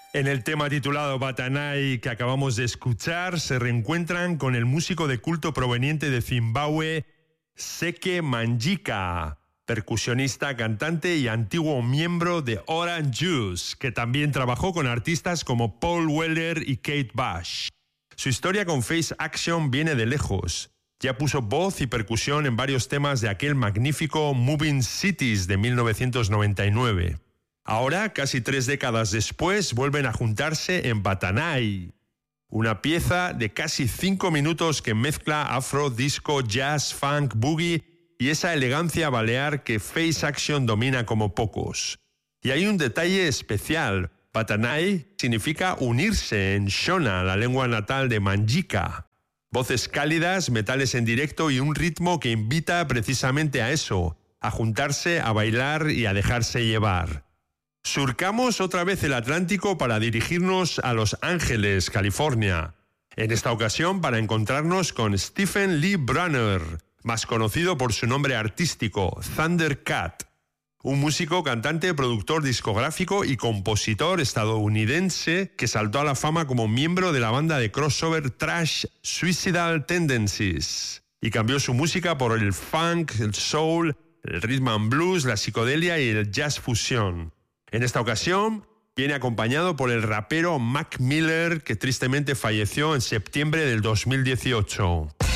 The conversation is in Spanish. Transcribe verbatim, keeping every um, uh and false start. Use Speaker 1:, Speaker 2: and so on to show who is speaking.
Speaker 1: En el tema titulado Batanay que acabamos de escuchar, se reencuentran con el músico de culto proveniente de Zimbabue, Seke Manjika, percusionista, cantante y antiguo miembro de Orange Juice, que también trabajó con artistas como Paul Weller y Kate Bush. Su historia con Face Action viene de lejos. Ya puso voz y percusión en varios temas de aquel magnífico Moving Cities de mil novecientos noventa y nueve. Ahora, casi tres décadas después, vuelven a juntarse en Batanay, una pieza de casi cinco minutos que mezcla afro, disco, jazz, funk, boogie y esa elegancia balear que Face Action domina como pocos. Y hay un detalle especial. Batanay significa unirse en Shona, la lengua natal de Manjika. Voces cálidas, metales en directo y un ritmo que invita precisamente a eso, a juntarse, a bailar y a dejarse llevar. Surcamos otra vez el Atlántico para dirigirnos a Los Ángeles, California. En esta ocasión para encontrarnos con Stephen Lee Brunner, más conocido por su nombre artístico, Thundercat. Un músico, cantante, productor discográfico y compositor estadounidense que saltó a la fama como miembro de la banda de crossover thrash Suicidal Tendencies y cambió su música por el funk, el soul, el rhythm and blues, la psicodelia y el jazz fusión. En esta ocasión viene acompañado por el rapero Mac Miller, que tristemente falleció en septiembre del dos mil dieciocho.